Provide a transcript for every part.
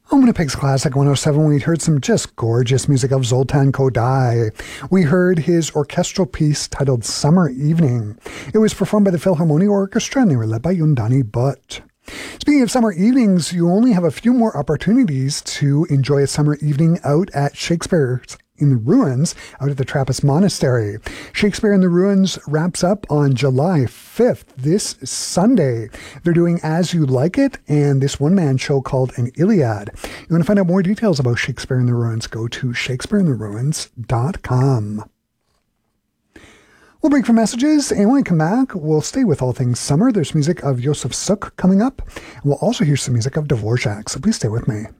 On Winnipeg's Classic 107, we heard some just gorgeous music of Zoltan Kodály. We heard his orchestral piece titled Summer Evening. It was performed by the Philharmonic Orchestra and they were led by Yundani Butt. Speaking of summer evenings, you only have a few more opportunities to enjoy a summer evening out at Shakespeare's in the Ruins out at the Trappist Monastery. Shakespeare in the Ruins wraps up on July 5th, this Sunday. They're doing As You Like It and this one-man show called An Iliad. You want to find out more details about Shakespeare in the Ruins, go to shakespeareintheruins.com. We'll break for messages, and when we come back, we'll stay with all things summer. There's music of Josef Suk coming up, and we'll also hear some music of Dvorak, so please stay with me.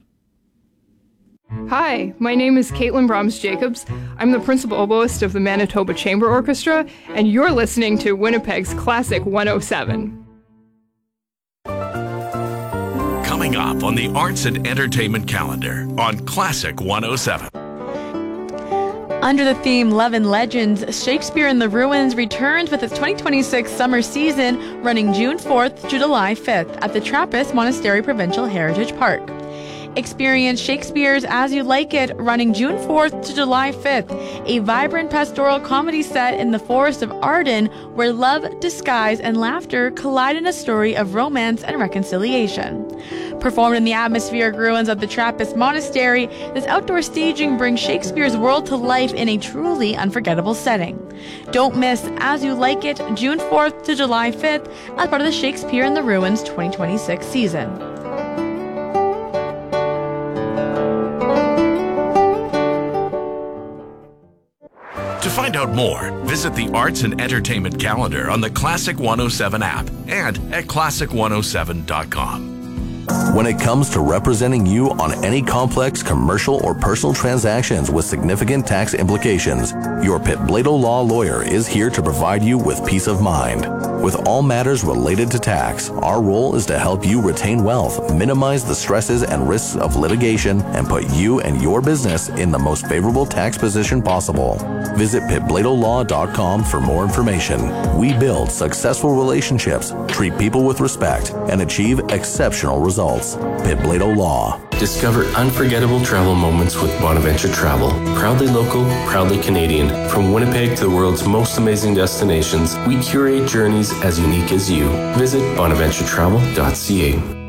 Hi, my name is Caitlin Brahms-Jacobs. I'm the principal oboist of the Manitoba Chamber Orchestra, and you're listening to Winnipeg's Classic 107. Coming up on the Arts and Entertainment calendar on Classic 107. Under the theme Love and Legends, Shakespeare in the Ruins returns with its 2026 summer season running June 4th to July 5th at the Trappist Monastery Provincial Heritage Park. Experience Shakespeare's As You Like It running June 4th to July 5th, a vibrant pastoral comedy set in the forest of Arden where love, disguise, and laughter collide in a story of romance and reconciliation. Performed in the atmospheric ruins of the Trappist Monastery, this outdoor staging brings Shakespeare's world to life in a truly unforgettable setting. Don't miss As You Like It June 4th to July 5th as part of the Shakespeare in the Ruins 2026 season. To find out more, visit the Arts and Entertainment calendar on the Classic 107 app and at classic107.com. When it comes to representing you on any complex commercial or personal transactions with significant tax implications, your Pitt Blado Law lawyer is here to provide you with peace of mind. With all matters related to tax, our role is to help you retain wealth, minimize the stresses and risks of litigation, and put you and your business in the most favorable tax position possible. Visit pittbladolaw.com for more information. We build successful relationships, treat people with respect, and achieve exceptional results. Pitt Blado Law. Discover unforgettable travel moments with Bonaventure Travel. Proudly local, proudly Canadian. From Winnipeg to the world's most amazing destinations, we curate journeys as unique as you. Visit bonaventuretravel.ca.